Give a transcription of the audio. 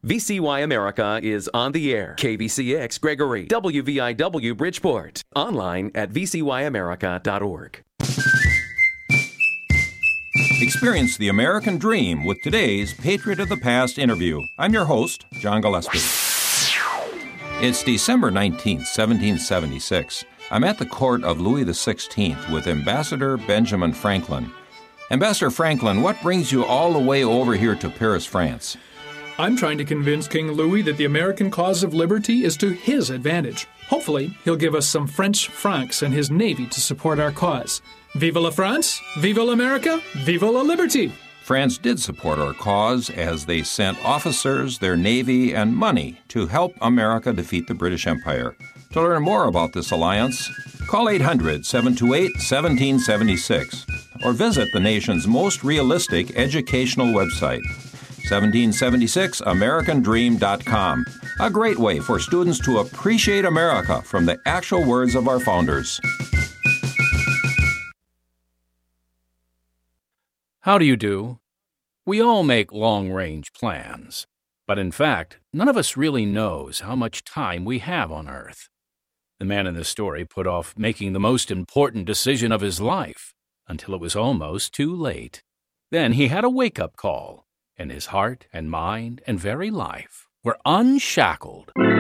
VCY America is on the air. KVCX Gregory, WVIW Bridgeport. Online at vcyamerica.org. Experience the American dream with today's Patriot of the Past interview. I'm your host, John Gillespie. It's December 19th, 1776. I'm at the court of Louis XVI with Ambassador Benjamin Franklin. Ambassador Franklin, what brings you all the way over here to Paris, France? I'm trying to convince King Louis that the American cause of liberty is to his advantage. Hopefully, he'll give us some French francs and his navy to support our cause. Vive la France! Vive l'America! Vive la liberty! France did support our cause as they sent officers, their navy, and money to help America defeat the British Empire. To learn more about this alliance, call 800-728-1776 or visit the nation's most realistic educational website, 1776americandream.com. A great way for students to appreciate America from the actual words of our founders. How do you do? We all make long-range plans, but in fact, none of us really knows how much time we have on Earth. The man in this story put off making the most important decision of his life until it was almost too late. Then he had a wake-up call, and his heart and mind and very life were unshackled.